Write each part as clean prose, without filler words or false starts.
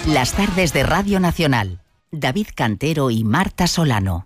Las tardes de Radio Nacional. David Cantero y Marta Solano.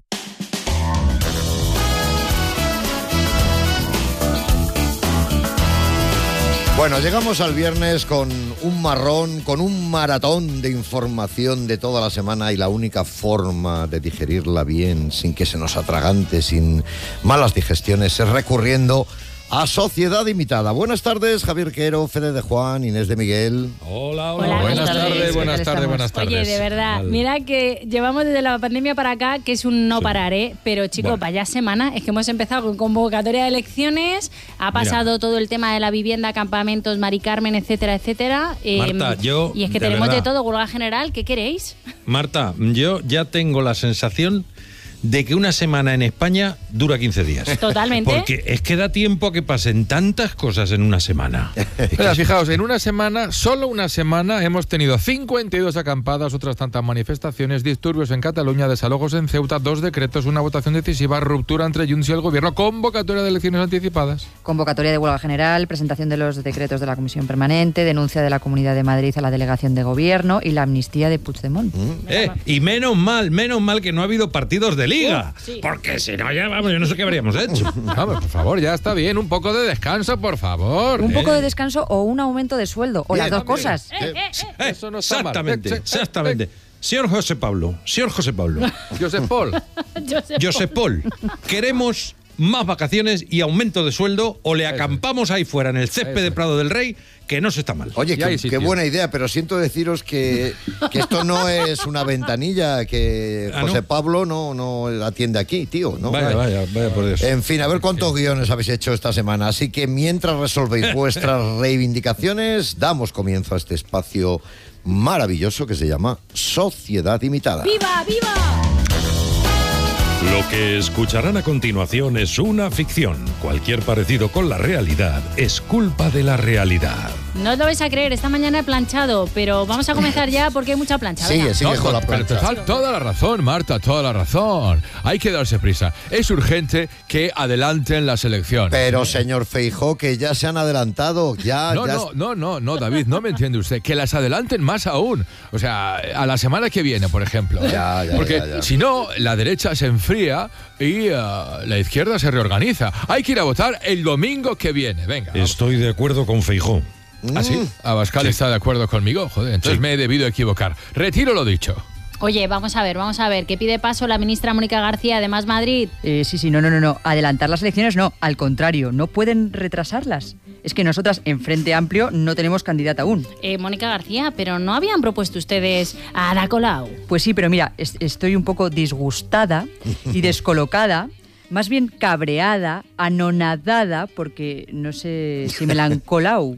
Bueno, llegamos al viernes con un marrón, con un maratón de información de toda la semana, y la única forma de digerirla bien, sin que se nos atragante, sin malas digestiones, es recurriendo a Sociedad Imitada. Buenas tardes, Javier Quero, Fede de Juan, Inés de Miguel. Hola. Buenas tardes. Oye, de verdad, mira que llevamos desde la pandemia para acá, que es un no parar, ¿eh? Pero chicos, vaya semana, es que hemos empezado con convocatoria de elecciones, ha pasado todo el tema de la vivienda, campamentos, Mari Carmen, etcétera, etcétera. Marta, y es que tenemos de todo, huelga general, ¿qué queréis? Marta, yo ya tengo la sensación de que una semana en España dura 15 días. Totalmente. Porque es que da tiempo a que pasen tantas cosas en una semana. Pero fijaos, en una semana, solo una semana, hemos tenido 52 acampadas, otras tantas manifestaciones, disturbios en Cataluña, desalojos en Ceuta, 2 decretos, una votación decisiva, ruptura entre Junts y el gobierno, convocatoria de elecciones anticipadas. Convocatoria de huelga general, presentación de los decretos de la Comisión Permanente, denuncia de la Comunidad de Madrid a la delegación de gobierno y la amnistía de Puigdemont. Y menos mal que no ha habido partidos de liga. Sí. Porque si no, ya vamos, yo no sé qué habríamos hecho. Vamos, por favor, ya está bien, un poco de descanso, por favor. Un poco de descanso o un aumento de sueldo, o las dos cosas. Eso no está mal. Exactamente. Señor José Pablo. Josep Paul. Josep Paul, queremos más vacaciones y aumento de sueldo, o le acampamos ahí fuera en el césped de Prado del Rey, que no se está mal. Oye, qué buena idea, pero siento deciros que esto no es una ventanilla, que José Pablo no atiende aquí, tío, ¿no? Vaya por Dios. En fin, a ver cuántos guiones habéis hecho esta semana. Así que mientras resolvéis vuestras reivindicaciones, damos comienzo a este espacio maravilloso que se llama Sociedad Imitada. ¡Viva, viva! Lo que escucharán a continuación es una ficción. Cualquier parecido con la realidad es culpa de la realidad. No os lo vais a creer, esta mañana he planchado, pero vamos a comenzar ya porque hay mucha plancha. Sigue con la Pero plancha. te falta toda la razón, Marta, toda la razón. Hay que darse prisa. Es urgente que adelanten las elecciones. Pero, señor Feijóo, que ya se han adelantado, No, David, no me entiende usted. Que las adelanten más aún. O sea, a la semana que viene, por ejemplo. Porque si no, la derecha se enfría y la izquierda se reorganiza. Hay que ir a votar el domingo que viene. Venga. Estoy de acuerdo con Feijóo. ¿Ah, sí? Abascal está de acuerdo conmigo. Joder, entonces me he debido equivocar. Retiro lo dicho. Oye, vamos a ver, ¿qué pide paso la ministra Mónica García de Más Madrid? Sí, no. Adelantar las elecciones no, al contrario, no pueden retrasarlas. Es que nosotras en Frente Amplio no tenemos candidata aún. Mónica García, pero ¿no habían propuesto ustedes a Ada Colau? Pues sí, pero mira, estoy un poco disgustada y descolocada, más bien cabreada, anonadada, porque no sé si me la han colado.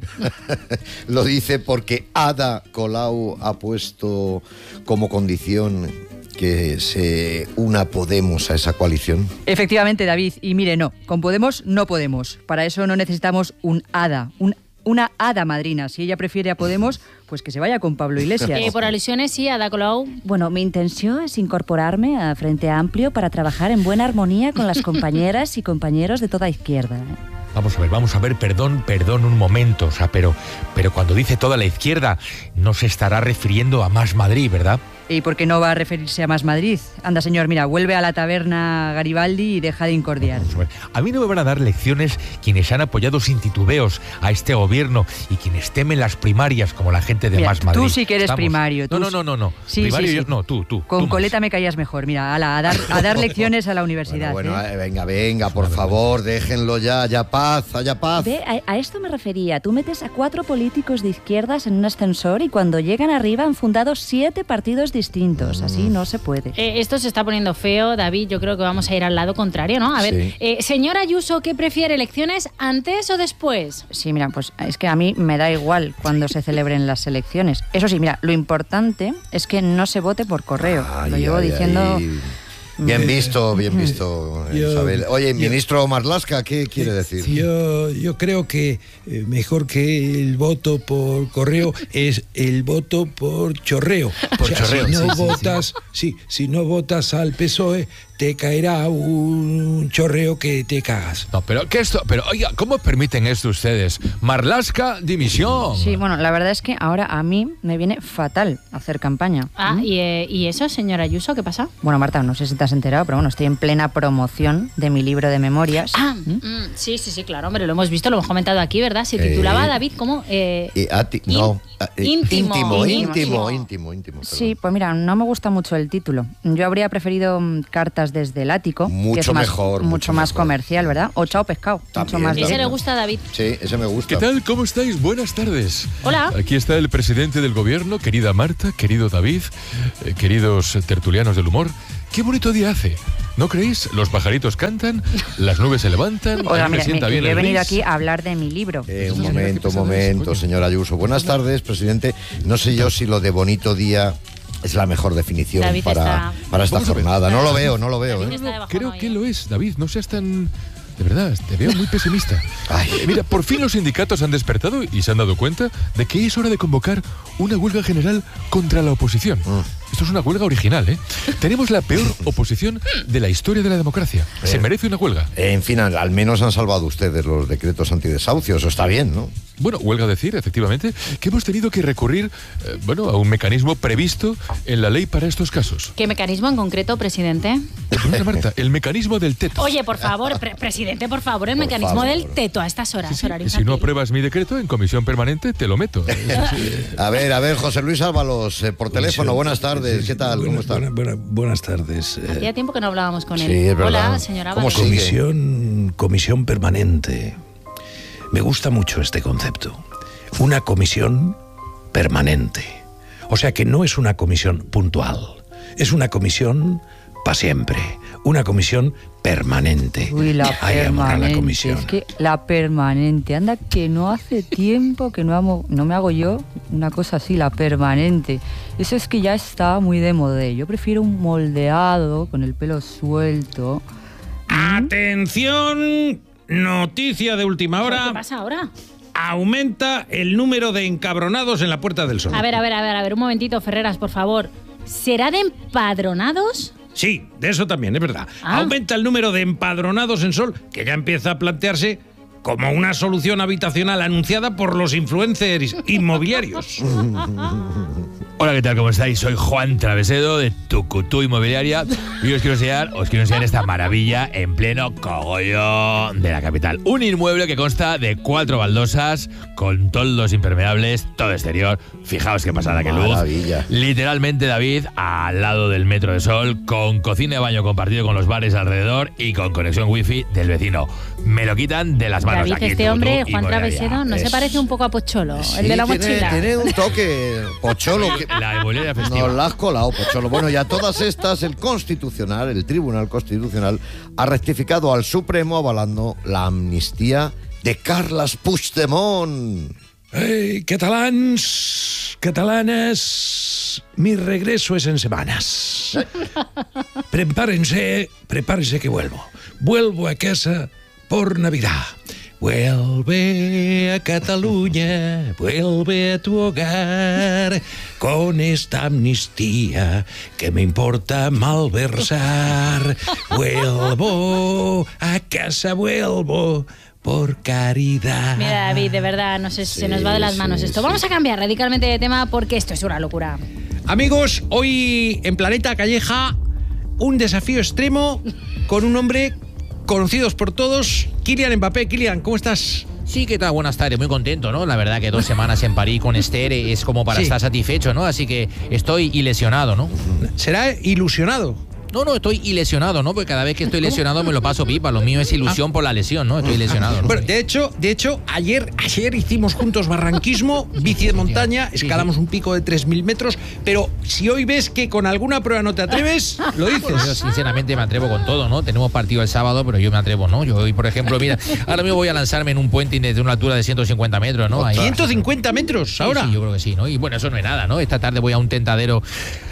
Lo dice porque Ada Colau ha puesto como condición que se una Podemos a esa coalición. Efectivamente, David, y mire, no, con Podemos no podemos. Para eso no necesitamos un hada, una hada madrina. Si ella prefiere a Podemos, pues que se vaya con Pablo Iglesias. Por alusiones, sí, Ada Colau. Bueno, mi intención es incorporarme a Frente Amplio para trabajar en buena armonía con las compañeras y compañeros de toda izquierda. Vamos a ver, perdón un momento, o sea, pero cuando dice toda la izquierda, no se estará refiriendo a Más Madrid, ¿verdad? ¿Y por qué no va a referirse a Más Madrid? Anda, señor, mira, vuelve a la taberna Garibaldi y deja de incordiar. A mí no me van a dar lecciones quienes han apoyado sin titubeos a este gobierno y quienes temen las primarias como la gente de Más Madrid. Tú sí que eres primario. No. Sí, primario sí. Yo, no, tú. Con tú coleta más. me caías mejor. Mira, a dar lecciones a la universidad. Bueno, venga, por favor, déjenlo ya, haya paz. Ve, a esto me refería. Tú metes a 4 políticos de izquierdas en un ascensor y cuando llegan arriba han fundado 7 partidos distintos. Así no se puede. Esto se está poniendo feo, David. Yo creo que vamos a ir al lado contrario, ¿no? A ver, señora Ayuso, ¿qué prefiere, elecciones antes o después? Sí, mira, pues es que a mí me da igual cuando se celebren las elecciones. Eso sí, mira, lo importante es que no se vote por correo. Lo llevo diciendo... Bien visto, Isabel. Oye, ministro Marlaska, ¿qué quiere decir? Yo creo que mejor que el voto por correo es el voto por chorreo. Por chorreo, si no votas al PSOE, te caerá un chorreo que te cagas. No, pero ¿qué esto? Pero oiga, ¿cómo permiten esto ustedes? Marlaska, dimisión. Sí, bueno, la verdad es que ahora a mí me viene fatal hacer campaña. ¿Y eso, señora Ayuso, qué pasa? Bueno, Marta, no sé si te has enterado, pero bueno, estoy en plena promoción de mi libro de memorias. Sí, claro, hombre, lo hemos visto, lo hemos comentado aquí, ¿verdad? Se titulaba, David, ¿cómo? Íntimo. Sí, pues mira, no me gusta mucho el título. Yo habría preferido Cartas desde el ático, que es mucho más comercial, ¿verdad? O Chao Pescado, mucho más. ¿Ese le gusta a David? Sí, ese me gusta. ¿Qué tal? ¿Cómo estáis? Buenas tardes. Hola. Aquí está el presidente del gobierno, querida Marta, querido David, queridos tertulianos del humor. Qué bonito día hace. ¿No creéis? Los pajaritos cantan, las nubes se levantan. Oiga, mira, yo he venido aquí a hablar de mi libro. Un momento, señora Ayuso. Buenas tardes, presidente. No sé yo si lo de bonito día es la mejor definición para esta jornada. No lo veo. Creo que lo es, David. No seas tan... De verdad, te veo muy pesimista. Mira, por fin los sindicatos han despertado y se han dado cuenta de que es hora de convocar una huelga general contra la oposición. Esto es una huelga original, ¿eh? Tenemos la peor oposición de la historia de la democracia. Se merece una huelga. En fin, al menos han salvado ustedes los decretos antidesahucios. Eso está bien, ¿no? Bueno, huelga a decir, efectivamente, que hemos tenido que recurrir, a un mecanismo previsto en la ley para estos casos. ¿Qué mecanismo en concreto, presidente? Marta, el mecanismo del teto. Oye, por favor, presidente, por favor, el mecanismo del teto a estas horas. Sí. Si no apruebas mi decreto, en comisión permanente te lo meto. A ver, José Luis Ábalos, por teléfono, buenas tardes. ¿Qué tal? ¿Cómo está? Buenas tardes. Hacía tiempo que no hablábamos con él. Sí, es verdad. Hola, señora Ábalos. Comisión permanente. Me gusta mucho este concepto. Una comisión permanente. O sea que no es una comisión puntual. Es una comisión para siempre. Una comisión permanente. Uy, la permanente. Es que la permanente. Anda, que no hace tiempo que no me hago yo una cosa así, la permanente. Eso es que ya está muy de moda. Yo prefiero un moldeado con el pelo suelto. ¡Atención! Noticia de última hora. ¿Qué pasa ahora? Aumenta el número de encabronados en la Puerta del Sol. A ver, un momentito, Ferreras, por favor. ¿Será de empadronados? Sí, de eso también, es verdad. Aumenta el número de empadronados en Sol, que ya empieza a plantearse como una solución habitacional anunciada por los influencers inmobiliarios. Hola, ¿qué tal? ¿Cómo estáis? Soy Juan Travesedo de Tucutú Inmobiliaria y os quiero enseñar esta maravilla en pleno cogollo de la capital. Un inmueble que consta de 4 baldosas con toldos impermeables, todo exterior. Fijaos qué pasada, qué luz. Maravilla. Literalmente, David, al lado del Metro de Sol, con cocina y baño compartido con los bares alrededor y con conexión wifi del vecino. Me lo quitan de las manos. David, aquí, este hombre, Juan Travesedo, ¿no se parece un poco a Pocholo? Sí, el de la mochila. Tiene un toque Pocholo. La inmobiliaria festiva. Nos la has colado, Pocholo. Bueno, ya todas estas, el Tribunal Constitucional, ha rectificado al Supremo avalando la amnistía de Carles Puigdemont. Hey, catalanes, mi regreso es en semanas. Prepárense que vuelvo. Vuelvo a casa por Navidad. Vuelve a Cataluña, vuelve a tu hogar, con esta amnistía que me importa malversar. Vuelvo a casa, vuelvo por caridad. Mira, David, de verdad, no sé, se nos va de las manos esto. Vamos a cambiar radicalmente de tema porque esto es una locura. Amigos, hoy en Planeta Calleja, un desafío extremo con un hombre conocidos por todos, Kylian Mbappé. Kylian, ¿cómo estás? Sí, ¿qué tal? Buenas tardes, muy contento, ¿no? La verdad que 2 semanas en París con Esther es como para estar satisfecho, ¿no? Así que estoy ilesionado, ¿no? ¿Será ilusionado? No, estoy ilesionado, ¿no? Porque cada vez que estoy lesionado me lo paso pipa. Lo mío es ilusión por la lesión, ¿no? Estoy lesionado, ¿no? Bueno, de hecho, ayer hicimos juntos barranquismo, bici de montaña, escalamos un pico de 3.000 metros, pero si hoy ves que con alguna prueba no te atreves, lo dices. Yo sinceramente me atrevo con todo, ¿no? Tenemos partido el sábado, pero yo me atrevo, ¿no? Yo hoy, por ejemplo, mira, ahora mismo voy a lanzarme en un puente desde una altura de 150 metros, ¿no? Ahí. ¿150 metros ahora? Sí, yo creo que sí, ¿no? Y bueno, eso no es nada, ¿no? Esta tarde voy a un tentadero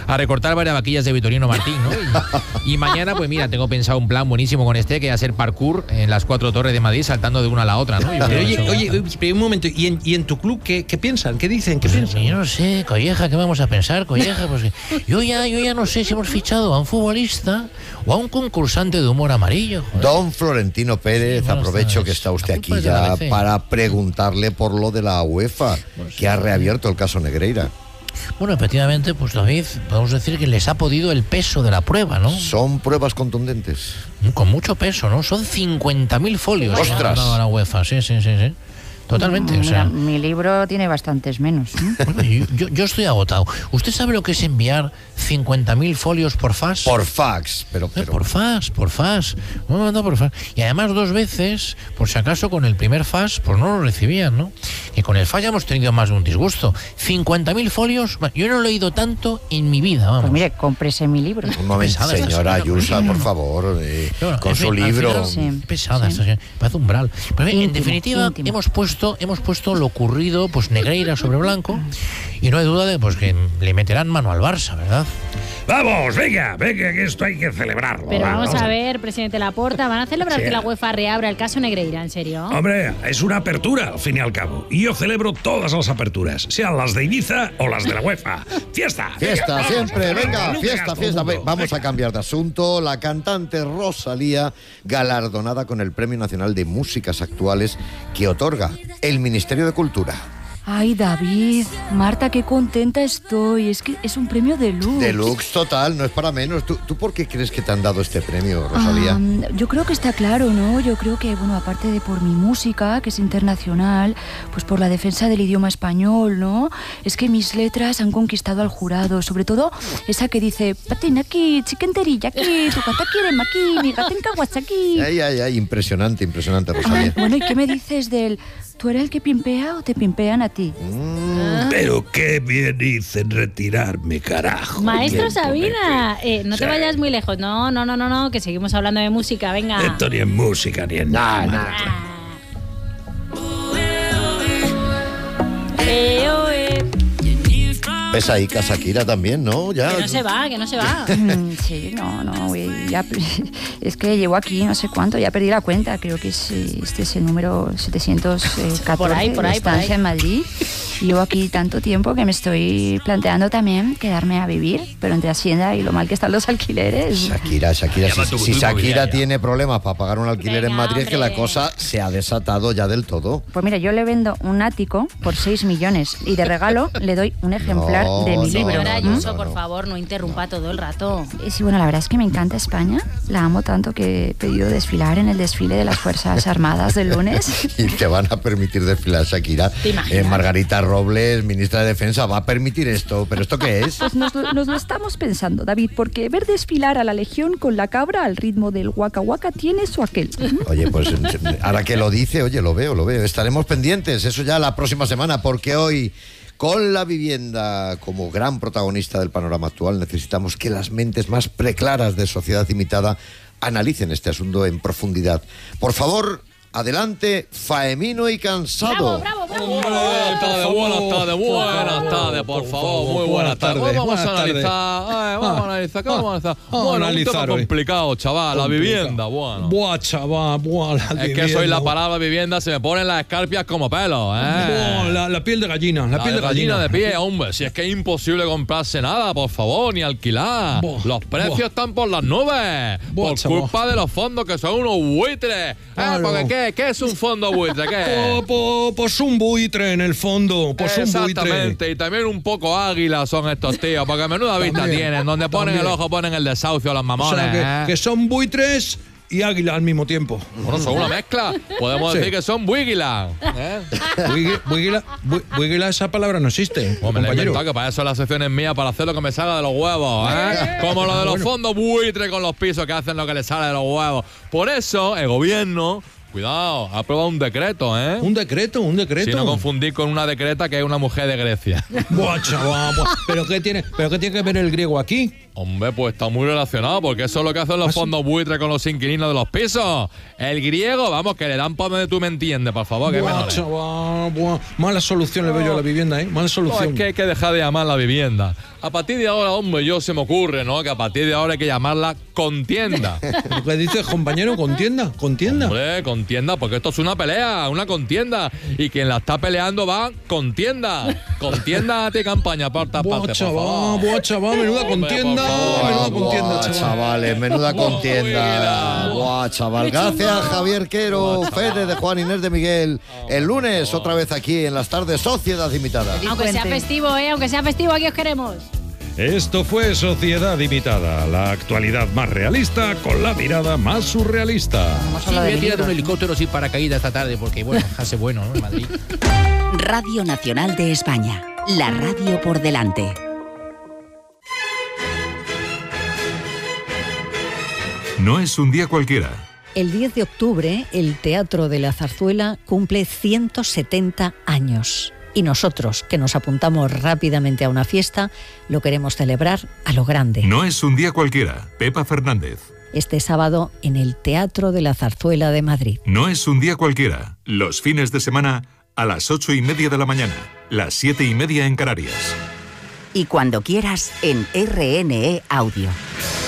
a recortar varias vaquillas de Vitorino Martín, ¿no? Y mañana, pues mira, tengo pensado un plan buenísimo con que hacer parkour en las 4 torres de Madrid saltando de una a la otra, ¿no? Oye, un momento, ¿y en tu club qué piensan? ¿Qué dicen? ¿Qué piensan? Yo no sé, Colleja, ¿qué vamos a pensar, Colleja? Pues yo ya no sé si hemos fichado a un futbolista o a un concursante de humor amarillo. Joder. Don Florentino Pérez, aprovecho que está usted aquí ya para preguntarle por lo de la UEFA, que ha reabierto el caso Negreira. Bueno, efectivamente, pues David, podemos decir que les ha podido el peso de la prueba, ¿no? Son pruebas contundentes. Con mucho peso, ¿no? Son 50.000 folios. ¡Ostras! A la UEFA, sí. Totalmente, o sea... Mi libro tiene bastantes menos. Bueno, yo estoy agotado. ¿Usted sabe lo que es enviar 50.000 folios por fax? Por fax, pero... Por fax. No, por fax. Y además 2 veces, por si acaso con el primer fax, pues no lo recibían, ¿no? Y con el fax ya hemos tenido más de un disgusto. 50.000 folios, yo no he leído tanto en mi vida, vamos. Pues mire, cómprese mi libro. Un momento, señora Ayuso, por favor, con su libro. Pesada, me parece umbral. Pero en definitiva, hemos puesto lo ocurrido, pues Negreira sobre blanco, y no hay duda de pues que le meterán mano al Barça, ¿verdad? Vamos, venga, que esto hay que celebrarlo. Pero vamos a ver, presidente Laporta, ¿van a celebrar que la UEFA reabra el caso Negreira, en serio? Hombre, es una apertura, al fin y al cabo. Y yo celebro todas las aperturas, sean las de Ibiza o las de la UEFA. ¡Fiesta! ¡Fiesta, siempre! Venga, fiesta. Vamos a cambiar de asunto. La cantante Rosalía, galardonada con el Premio Nacional de Músicas Actuales que otorga el Ministerio de Cultura. Ay, David, Marta, qué contenta estoy. Es que es un premio deluxe. Deluxe total, no es para menos. ¿Tú por qué crees que te han dado este premio, Rosalía? Yo creo que está claro, ¿no? Yo creo que, bueno, aparte de por mi música, que es internacional, pues por la defensa del idioma español, ¿no? Es que mis letras han conquistado al jurado, sobre todo esa que dice patín aquí, chicken teriyaki, tu gata quiere maki, mi gata en kawasaki. Ay, impresionante, Rosalía. Bueno, ¿y qué me dices del... ¿Tú eres el que pimpea o te pimpean a ti? Pero qué bien hice en retirarme, carajo. Maestro Sabina, no te vayas muy lejos. No, que seguimos hablando de música, venga. Esto ni en música, ni en nada. Ves ahí Shakira también, ¿no? Ya. Que no se va. Sí, no, ya, es que llevo aquí no sé cuánto, ya perdí la cuenta, creo que este es el número 714 por ahí, estancia en Madrid. Llevo aquí tanto tiempo que me estoy planteando también quedarme a vivir, pero entre Hacienda y lo mal que están los alquileres. Shakira, si Shakira tiene problemas para pagar un alquiler en Madrid, es que la cosa se ha desatado ya del todo. Pues mira, yo le vendo un ático por 6 millones y de regalo le doy un ejemplar de mi libro. Señora Ayuso, por favor, no interrumpa todo el rato. Sí, bueno, la verdad es que me encanta España. La amo tanto que he pedido desfilar en el desfile de las Fuerzas Armadas del lunes. Y te van a permitir desfilar, Shakira. Margarita Robles, ministra de Defensa, va a permitir esto. ¿Pero esto qué es? Pues nos lo estamos pensando, David, porque ver desfilar a la Legión con la cabra al ritmo del Waka Waka tiene su aquel. Oye, pues ahora que lo dice, oye, lo veo. Estaremos pendientes, eso ya la próxima semana, porque hoy, con la vivienda como gran protagonista del panorama actual, necesitamos que las mentes más preclaras de Sociedad Imitada analicen este asunto en profundidad. Por favor, adelante, Faemino y Cansado. Bravo. Buenas tardes, por favor, muy buenas tardes. Vamos a analizar, ¿qué vamos a analizar? Bueno, un tema complicado, chaval, la vivienda, bueno. Buah, chaval, la vivienda. Es que soy la palabra vivienda, se me ponen las escarpias como pelos, la piel de gallina, la piel de gallina de pie, hombre, si es que es imposible comprarse nada, por favor, ni alquilar. Los precios están por las nubes, por culpa de los fondos que son unos buitres. Porque ¿qué es un fondo buitre? ¿Qué? Pues un buitre en el fondo. Exactamente, y también un poco águila son estos tíos, porque menuda vista tienen. Donde ponen el ojo ponen el desahucio a los mamones. O sea, que son buitres y águila al mismo tiempo. Bueno, son una mezcla. Podemos decir que son buíguila. Buíguila, esa palabra no existe. Me la he inventado, que para eso la sección es mía, para hacer lo que me salga de los huevos, como lo de los fondos buitres con los pisos que hacen lo que les sale de los huevos. Por eso el gobierno, cuidado, ha aprobado un decreto, Un decreto. Si no confundir con una decreta que es una mujer de Grecia. Buah, chaval, ¿Pero qué tiene que ver el griego aquí? Hombre, pues está muy relacionado, porque eso es lo que hacen los fondos buitres con los inquilinos de los pisos. El griego, vamos, que le dan por donde tú me entiendes, por favor. Que chaval, mala solución le veo yo a la vivienda, ¿eh? Mala solución. No, es que hay que dejar de llamar la vivienda. A partir de ahora, hombre, yo se me ocurre, ¿no? Que a partir de ahora hay que llamarla contienda. ¿Qué dices, compañero? ¿Contienda? ¿Contienda? Hombre, contienda, porque esto es una pelea, una contienda. Y quien la está peleando va contienda. Contienda de campaña, parte a parte, chaval, menuda contienda. Menuda contienda, chavales, menuda contienda. Buah, chaval. Gracias, Javier Quero, Fede de Juan, Inés de Miguel. El lunes, otra vez aquí en las tardes, Sociedad Imitada. Aunque sea festivo, aunque sea festivo, aquí os queremos. Esto fue Sociedad Imitada, la actualidad más realista con la mirada más surrealista. Sí, voy a tirar de un helicóptero sin paracaídas esta tarde porque, bueno, hace bueno, ¿no? En Madrid. Radio Nacional de España, la radio por delante. No es un día cualquiera. El 10 de octubre, el Teatro de la Zarzuela cumple 170 años. Y nosotros, que nos apuntamos rápidamente a una fiesta, lo queremos celebrar a lo grande. No es un día cualquiera. Pepa Fernández. Este sábado en el Teatro de la Zarzuela de Madrid. No es un día cualquiera. Los fines de semana a las 8:30 de la mañana, las 7:30 en Canarias. Y cuando quieras en RNE Audio.